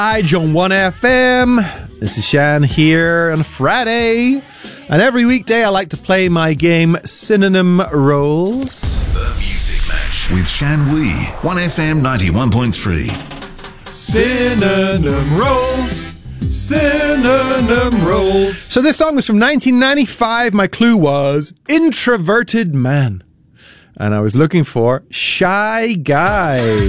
On 1FM. This is Shan here on Friday. And every weekday I like to play my game Synonym Rolls. The Music Match with Shan Wee, 1FM 91.3. Synonym Rolls. Synonym Rolls. So this song was from 1995. My clue was Introverted Man. And I was looking for Shy Guy.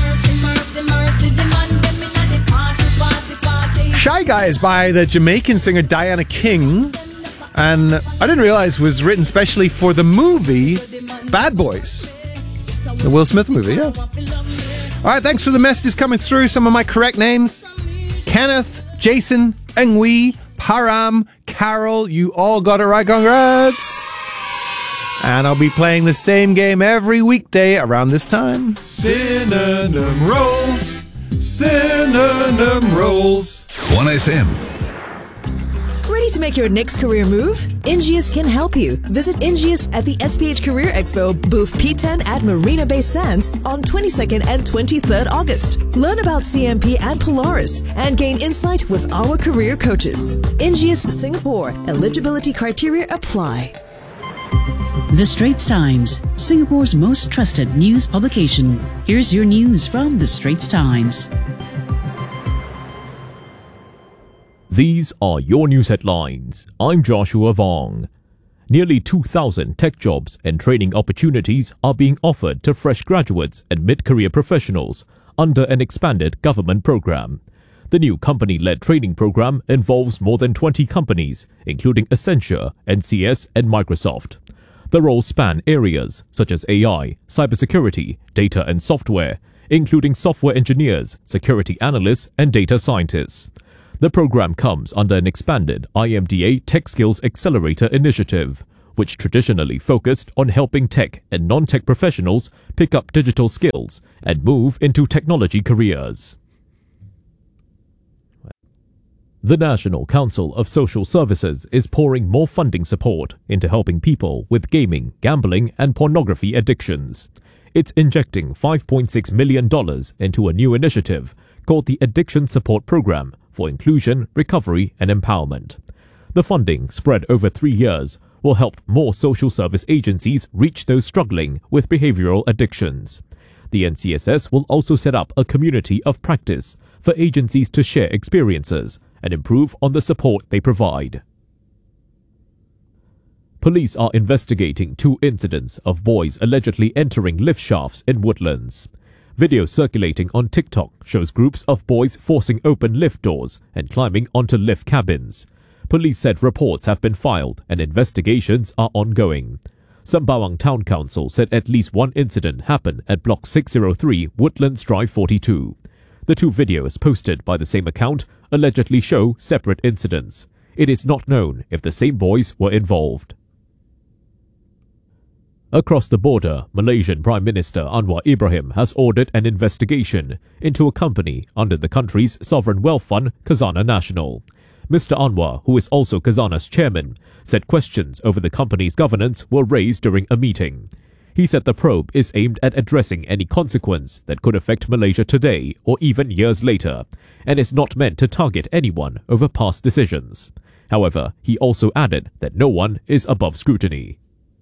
Shy Guy is by the Jamaican singer Diana King, and I didn't realize was written specially for the movie Bad Boys, the Will Smith movie, yeah. Alright, thanks for the messages coming through. Some of my correct names: Kenneth, Jason, Engwi, Param, Carol, you all got it right, congrats! And I'll be playing the same game every weekday around this time. Synonym Rolls. Synonym Rolls. 1FM. Ready to make your next career move? Ingeus can help you. Visit Ingeus at the SPH Career Expo, booth P10 at Marina Bay Sands on 22nd and 23rd August. Learn about CMP and Polaris and gain insight with our career coaches. Ingeus Singapore. Eligibility criteria apply. The Straits Times, Singapore's most trusted news publication. Here's your news from The Straits Times. These are your news headlines. I'm Joshua Vong. Nearly 2,000 tech jobs and training opportunities are being offered to fresh graduates and mid-career professionals under an expanded government program. The new company-led training program involves more than 20 companies, including Accenture, NCS, and Microsoft. The roles span areas such as AI, cybersecurity, data and software, including software engineers, security analysts, and data scientists. The program comes under an expanded IMDA Tech Skills Accelerator initiative, which traditionally focused on helping tech and non-tech professionals pick up digital skills and move into technology careers. The National Council of Social Services is pouring more funding support into helping people with gaming, gambling, and pornography addictions. It's injecting $5.6 million into a new initiative called the Addiction Support Program for Inclusion, Recovery, and Empowerment. The funding, spread over 3 years, will help more social service agencies reach those struggling with behavioral addictions. The NCSS will also set up a community of practice for agencies to share experiences and improve on the support they provide. Police are investigating 2 incidents of boys allegedly entering lift shafts in Woodlands. Video circulating on TikTok shows groups of boys forcing open lift doors and climbing onto lift cabins. Police said reports have been filed and investigations are ongoing. Sembawang Town Council said at least one incident happened at Block 603 Woodlands Drive 42. The 2 videos posted by the same account allegedly show separate incidents. It is not known if the same boys were involved. Across the border, Malaysian Prime Minister Anwar Ibrahim has ordered an investigation into a company under the country's sovereign wealth fund, Khazanah Nasional. Mr. Anwar, who is also Khazanah's chairman, said questions over the company's governance were raised during a meeting. He said the probe is aimed at addressing any consequence that could affect Malaysia today or even years later, and is not meant to target anyone over past decisions. However, he also added that no one is above scrutiny.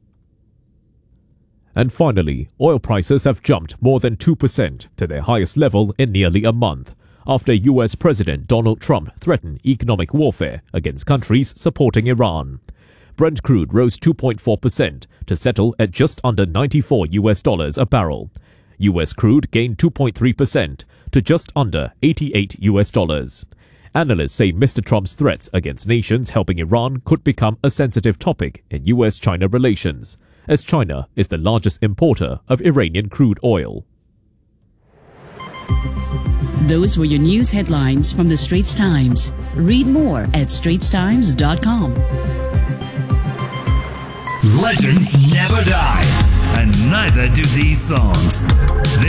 And finally, oil prices have jumped more than 2% to their highest level in nearly a month, after US President Donald Trump threatened economic warfare against countries supporting Iran. Brent crude rose 2.4% to settle at just under $94 a barrel. US crude gained 2.3% to just under $88. Analysts say Mr. Trump's threats against nations helping Iran could become a sensitive topic in US-China relations, as China is the largest importer of Iranian crude oil. Those were your news headlines from The Straits Times. Read more at straitstimes.com. Legends never die, and neither do these songs.